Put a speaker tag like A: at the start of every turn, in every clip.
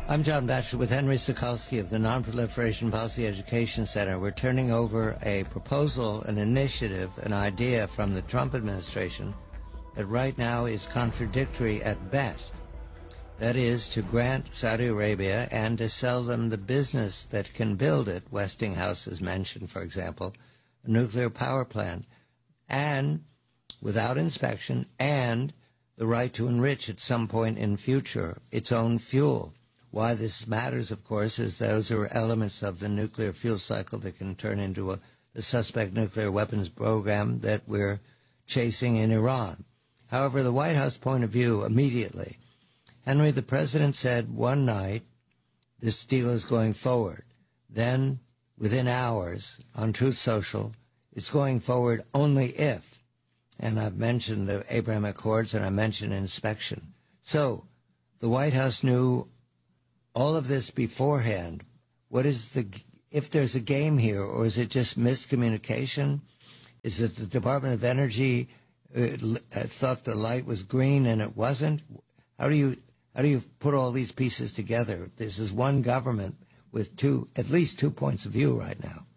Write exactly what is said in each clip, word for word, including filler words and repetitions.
A: I'm John Batchelor with Henry Sokolsky of the Non-Proliferation Policy Education Center. We're turning over a proposal, an initiative, an idea from the Trump administration that right now is contradictory at best. That is, to grant Saudi Arabia and to sell them the business that can build it, Westinghouse has mentioned, for example, a nuclear power plant, and without inspection, and the right to enrich at some point in future its own fuel. Why this matters, of course, is those are elements of the nuclear fuel cycle that can turn into a, the suspect nuclear weapons program that we're chasing in Iran. However, the White House point of view immediately, Henry, the president said one night, this deal is going forward. Then, within hours, on Truth Social, it's going forward only if, and I've mentioned the Abraham Accords and I mentioned inspection. So, the White House knew all of this beforehand. What is the, if there's a game here, or is it just miscommunication? Is it the Department of Energy uh, thought the light was green and it wasn't? How do you how do you put all these pieces together? This is one government with two, at least two points of view right now.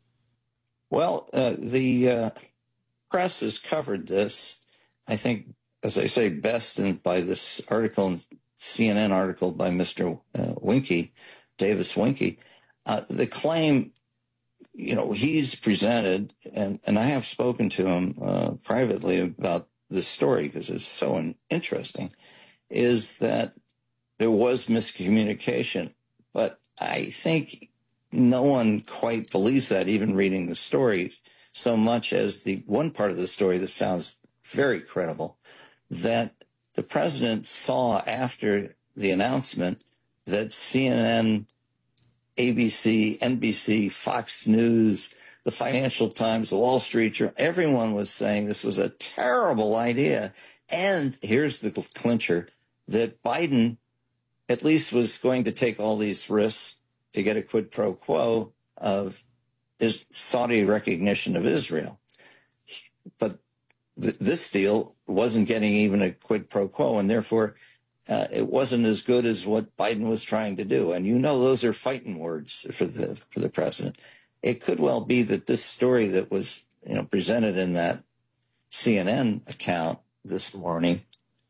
B: Well, uh, the uh, press has covered this, I think, as I say, best in, by this article, C N N article by Mister Uh, Winke, Davis Winke. Uh, the claim, you know, he's presented, and, and I have spoken to him uh, privately about this story because it's so in, interesting, is that there was miscommunication. But I think no one quite believes that, even reading the story, so much as the one part of the story that sounds very credible, that the president saw after the announcement that C N N, A B C, N B C, Fox News, the Financial Times, the Wall Street Journal, everyone was saying this was a terrible idea. And here's the clincher, that Biden at least was going to take all these risks to get a quid pro quo of his Saudi recognition of Israel. But th- this deal wasn't getting even a quid pro quo, and therefore uh, it wasn't as good as what Biden was trying to do. And you know those are fighting words for the for the president. It could well be that this story that was you know presented in that C N N account this morning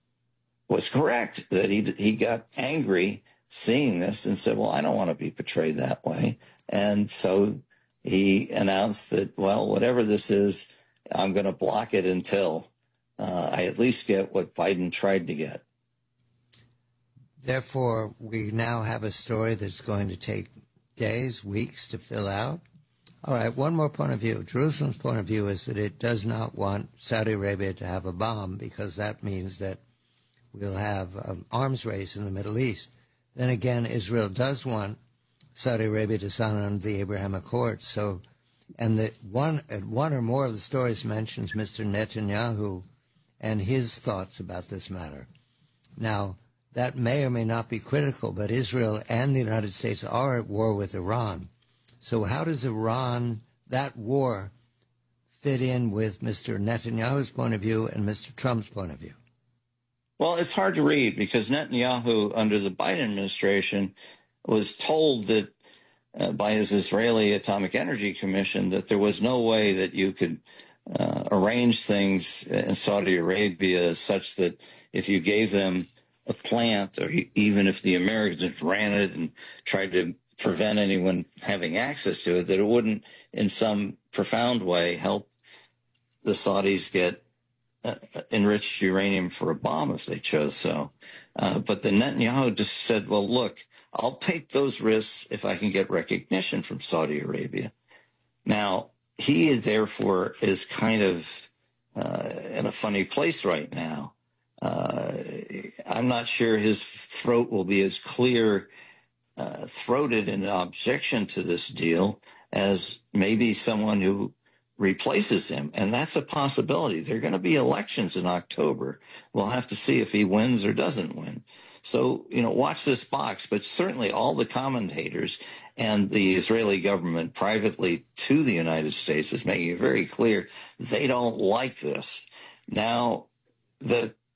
B: was correct, that he he got angry seeing this and said, well, I don't want to be portrayed that way. And so he announced that, well, whatever this is, I'm going to block it until uh, I at least get what Biden tried to get.
A: Therefore, we now have a story that's going to take days, weeks to fill out. All right, one more point of view. Jerusalem's point of view is that it does not want Saudi Arabia to have a bomb because that means that we'll have an arms race in the Middle East. Then again, Israel does want Saudi Arabia to sign on the Abraham Accords. So, and the one, one or more of the stories mentions Mister Netanyahu and his thoughts about this matter. Now, that may or may not be critical, but Israel and the United States are at war with Iran. So how does Iran, that war, fit in with Mister Netanyahu's point of view and Mister Trump's point of view?
B: Well, it's hard to read because Netanyahu, under the Biden administration, was told that uh, by his Israeli Atomic Energy Commission that there was no way that you could uh, arrange things in Saudi Arabia such that if you gave them a plant, or even if the Americans ran it and tried to prevent anyone having access to it, that it wouldn't in some profound way help the Saudis get uh, enriched uranium for a bomb if they chose so. Uh, but the Netanyahu just said, well, look, I'll take those risks if I can get recognition from Saudi Arabia. Now, he therefore is kind of uh, in a funny place right now. Uh, I'm not sure his throat will be as clear uh, throated in objection to this deal as maybe someone who replaces him. And that's a possibility. There are going to be elections in October. We'll have to see if he wins or doesn't win. So, you know, watch this box. But certainly all the commentators and the Israeli government privately to the United States is making it very clear they don't like this. Now, the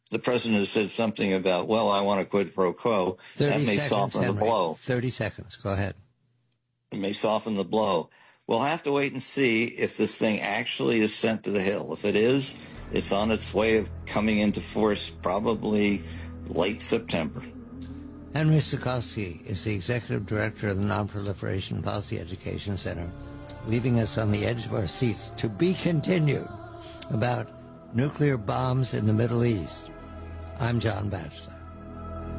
B: the president has said something about, well, I want a quid pro quo. That may
A: seconds,
B: soften
A: Henry.
B: the blow.
A: thirty seconds. Go ahead.
B: It may soften the blow. We'll have to wait and see if this thing actually is sent to the Hill. If it is, it's on its way of coming into force probably late September.
A: Henry Zukoski is the executive director of the Nonproliferation Policy Education Center, leaving us on the edge of our seats to be continued about nuclear bombs in the Middle East. I'm John Batchelor.